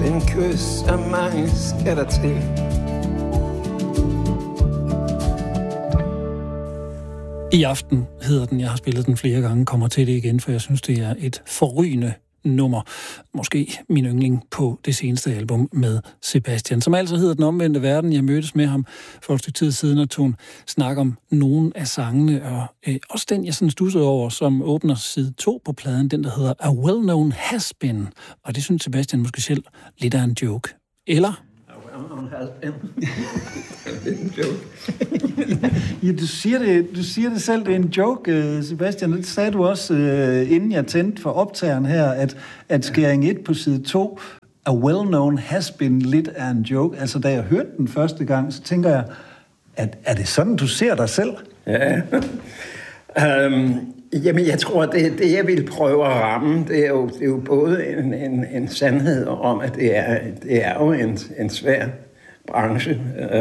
En kys af mig skal der til. I aften hedder den, jeg har spillet den flere gange, kommer til det igen, for jeg synes, det er et forrygende nummer. Måske min yndling på det seneste album med Sebastian, som altså hedder Den Omvendte Verden. Jeg mødtes med ham for et stykke tid siden, og tog en snak om nogle af sangene, og også den, jeg sådan stussede over, som åbner side 2 på pladen, den, der hedder A Well-Known Has-Been. Og det synes Sebastian måske selv lidt af en joke. Eller? Ja, du siger det selv, det er en joke, Sebastian. Det sagde du også, inden jeg tændte for optageren her, at skæring 1 på side 2, A Well-Known Has-Been lidt af en joke. Altså, da jeg hørte den første gang, så tænker jeg, er det sådan, du ser dig selv? Ja. Jamen, jeg tror, det jeg vil prøve at ramme, det er jo både en sandhed om, at det er jo en svær branche.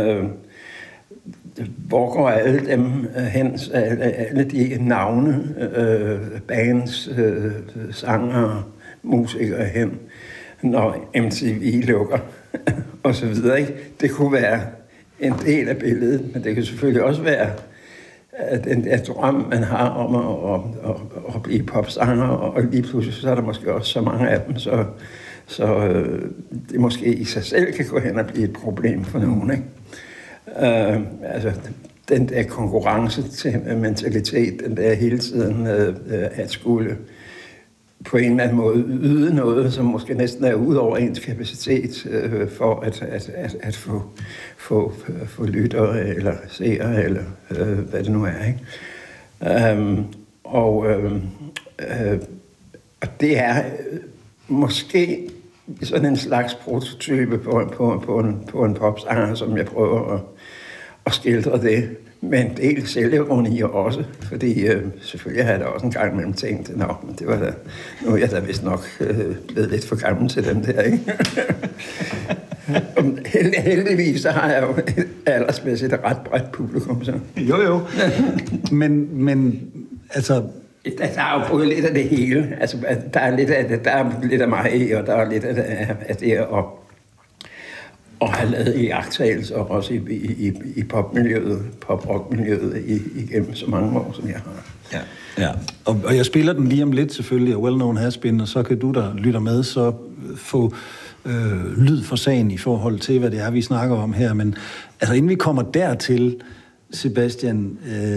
Hvor går alle dem hen, alle de navne, bands, sanger, musikere hen, når MTV lukker, og så videre, ikke? Det kunne være en del af billedet, men det kan selvfølgelig også være den der drøm, man har om at blive popsanger, og lige pludselig så er der måske også så mange af dem, så det måske i sig selv kan gå hen og blive et problem for nogen, ikke? Altså, den der konkurrence til mentalitet, den der hele tiden at skulle på en eller anden måde yde noget, som måske næsten er ud over ens kapacitet for at få lyttere eller seere, eller hvad det nu er, ikke? Og det er måske sådan en slags prototype på en popsanger, som jeg prøver at skildre det. Men en del selvironi også, fordi selvfølgelig har jeg da også en gang mellem tænkt, men det var da, nu er jeg da vist nok blevet lidt for gammel til dem der, ikke? Heldigvis så har jeg jo et aldersmæssigt ret bredt publikum, så. Jo. Men altså... Der er jo både lidt af det hele. Altså, der er lidt af det, der er lidt af mig, og der er lidt af det at have lavet iagttagelser også i popmiljøet, pop-rock-miljøet igennem så mange år, som jeg har. Ja. Og jeg spiller den lige om lidt selvfølgelig, og Well-Known Has-Been, og så kan du, der lytter med, så få lyd for sagen i forhold til, hvad det er, vi snakker om her. Men altså, inden vi kommer dertil, Sebastian,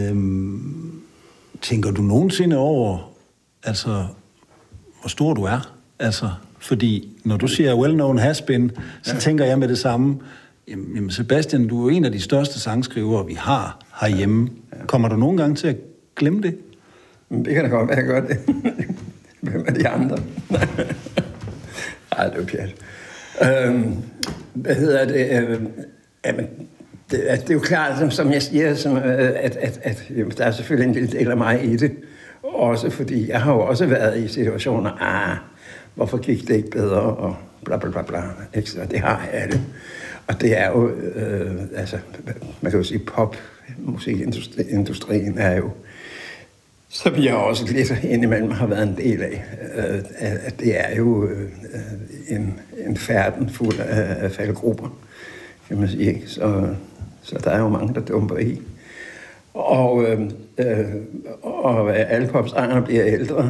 tænker du nogensinde over, altså, hvor stor du er? Altså, fordi når du siger Well-Known Has-Been, så tænker jeg med det samme, jamen Sebastian, du er en af de største sangskrivere, vi har herhjemme. Kommer du nogle gange til at glemme det? Det kan da godt være, jeg gør det. Hvem er de andre? Ej, det er pjat. Hvad hedder det? Jamen, det er jo klart, som jeg siger, at der er selvfølgelig en lille del af mig i det. Også fordi jeg har jo også været i situationer, hvorfor gik det ikke bedre, og bla bla bla bla. Ikke? Og det har alle. Og det er jo, altså, man kan jo sige, popmusikindustrien er jo, som jeg også lidt indimellem har været en del af, at det er jo en færden fuld af faldgrupper, kan man sige. Ikke? Så der er jo mange, der dumper i. Og alle popsangere bliver ældre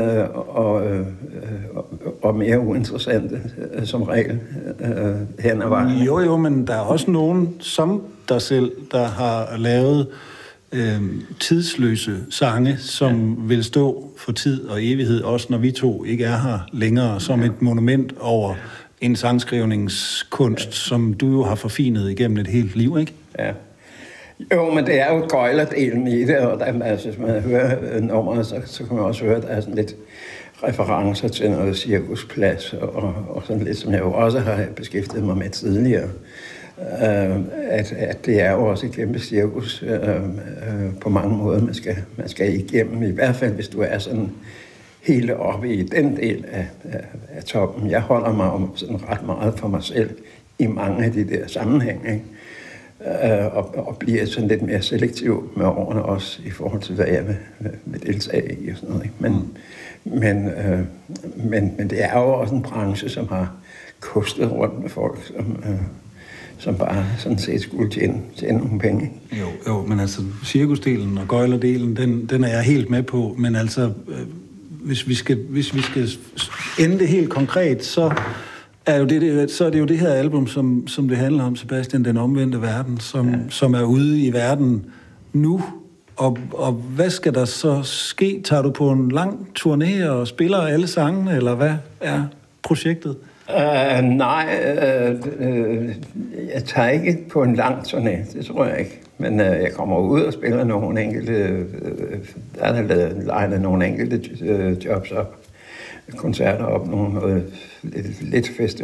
og mere uinteressante som regel hen ad vejen. Jo, men der er også nogen som dig selv, der har lavet tidsløse sange, som vil stå for tid og evighed, også når vi to ikke er her længere, som et monument over en sangskrivningskunst, som du jo har forfinet igennem et helt liv, ikke? Ja. Jo, men det er jo gøjlerdelen i det, og der, altså, hvis man hører nummeret, så kan man også høre, at der er sådan lidt referencer til noget cirkusplads, og sådan lidt, som jeg jo også har beskæftiget mig med tidligere. At det er jo også et kæmpe cirkus på mange måder, man skal igennem, i hvert fald hvis du er sådan hele oppe i den del af toppen. Jeg holder mig om sådan ret meget for mig selv i mange af de der sammenhænge, ikke? og bliver sådan lidt mere selektiv med årene også, i forhold til, hvad jeg vil deltage i og sådan noget. Men det er jo også en branche, som har kostet rundt med folk, som bare sådan set skulle tjene nogle penge. Jo, men altså cirkusdelen og gøjlerdelen, den er jeg helt med på, men altså hvis vi skal ende det helt konkret, så er det jo det her album, som det handler om, Sebastian, Den Omvendte Verden, som er ude i verden nu. Og hvad skal der så ske? Tager du på en lang turné og spiller alle sangene, eller hvad er projektet? Nej, jeg tager ikke på en lang turné, det tror jeg ikke. Men jeg kommer ud og spiller nogle enkelte, der er lavet nogle enkelte jobs op, koncerter op, nogle lidt festivaler.